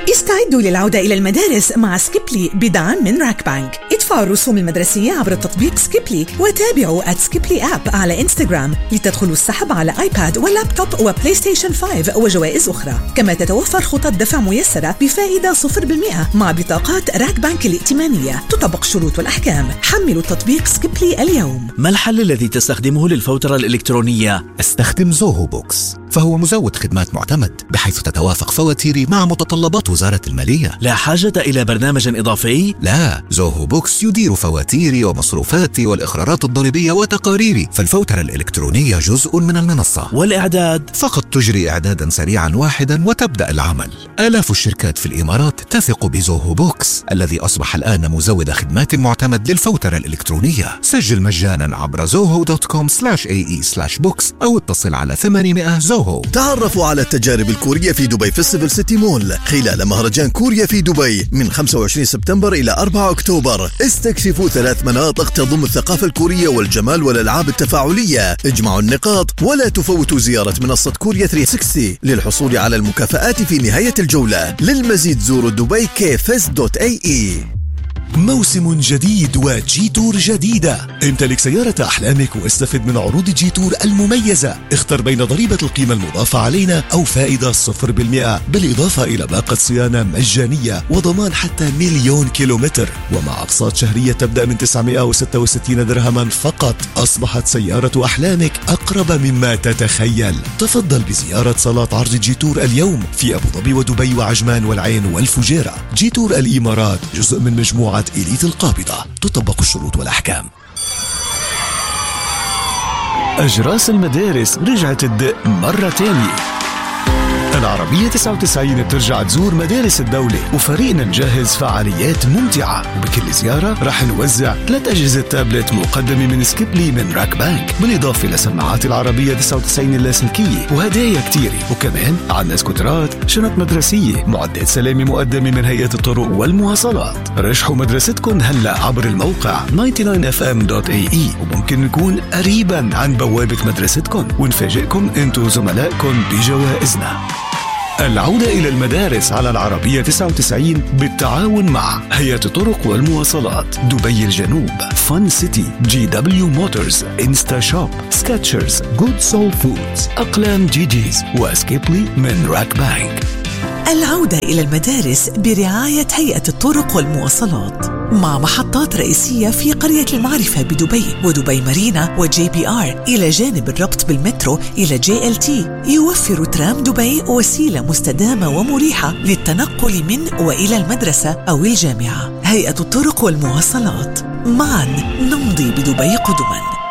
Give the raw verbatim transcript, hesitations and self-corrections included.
استعدوا للعودة إلى المدارس مع سكيبلي بدعم من راك بانك. ادفعوا الرسوم المدرسية عبر تطبيق سكيبلي وتابعوا at سكيبلي آب على إنستغرام لتدخلوا السحب على آيباد ولابتوب وبلاي ستيشن خمسة وجوائز أخرى. كما تتوفر خطط دفع ميسرة بفائدة صفر بالمئة مع بطاقات راك بانك الائتمانية. تطبق الشروط والأحكام. حملوا تطبيق سكيبلي اليوم. ما الحل الذي تستخدمه للفوترة الإلكترونية؟ استخدم زوهو بوكس، فهو مزود خدمات معتمد بحيث تتوافق فواتيري مع متطلبات وزارة المالية. لا حاجة إلى برنامج إضافي؟ لا، زوهو بوكس يدير فواتيري ومصروفاتي والإقرارات الضريبية وتقاريري، فالفوترة الإلكترونية جزء من المنصة. والإعداد؟ فقط تجري إعدادا سريعا واحدا وتبدأ العمل. آلاف الشركات في الإمارات تثق بزوهو بوكس الذي أصبح الآن مزود خدمات معتمد للفوترة الإلكترونية. سجل مجانا عبر زوهو دوت كوم سلاش اي اي سلاش بوكس أو اتصل على ثمانمئة زوهو. تعرفوا على التجارب الكورية في دبي فيستيفال سيتي مول خلال مهرجان كوريا في دبي من خمسة وعشرين سبتمبر إلى أربعة أكتوبر. استكشفوا ثلاث مناطق تضم الثقافة الكورية والجمال والألعاب التفاعلية. اجمعوا النقاط ولا تفوتوا زيارة منصة كوريا ثلاثمئة وستين للحصول على المكافآت في نهاية الجولة. للمزيد زوروا دبي كيفز دوت اي اي. موسم جديد وجي تور جديدة. امتلك سيارة أحلامك واستفد من عروض جي تور المميزة. اختر بين ضريبة القيمة المضافة علينا أو فائدة صفر بالمئة، بالإضافة إلى باقة صيانة مجانية وضمان حتى مليون كيلومتر، ومع أقساط شهرية تبدأ من تسعمئة وستة وستين درهما فقط. أصبحت سيارة أحلامك أقرب مما تتخيل. تفضل بزيارة صالات عرض جي تور اليوم في أبو ظبي ودبي وعجمان والعين والفجيرة. جي تور الإمارات جزء من مجموعة إليت القابضة. تطبق الشروط والأحكام. أجراس المدارس رجعت تدق مرة تانية. العربية تسعة وتسعين بترجع تزور مدارس الدولة، وفريقنا مجهز فعاليات ممتعة، وبكل زيارة رح نوزع ثلاث أجهزة تابلت مقدمة من سكيبلي من راك بانك، بالإضافة لسماعات العربية تسعة وتسعين اللاسلكية وهدايا كتيرة. وكمان عنا سكوترات، شنط مدرسية، معدات سلامة مقدمة من هيئة الطرق والمواصلات. رشحوا مدرستكم هلأ عبر الموقع تسعة وتسعين اف ام دوت اي اي، وممكن نكون قريبا عن بوابة مدرستكم ونفاجئكم انتو وزملائكم بجوائزنا. العودة إلى المدارس على العربية تسعة وتسعين بالتعاون مع هيئة الطرق والمواصلات، دبي الجنوب، فن سيتي، جي دبليو موتورز، انستا شوب، سكاتشرز، جود سول فودز، أقلام جي جيز، وسكيبلي من راك بانك. العودة إلى المدارس برعاية هيئة الطرق والمواصلات مع محطات رئيسية في قرية المعرفة بدبي ودبي مارينا وجي بي آر، إلى جانب الربط بالمترو إلى جي إل تي. يوفر ترام دبي وسيلة مستدامة ومريحة للتنقل من وإلى المدرسة أو الجامعة. هيئة الطرق والمواصلات، معا نمضي بدبي قدما.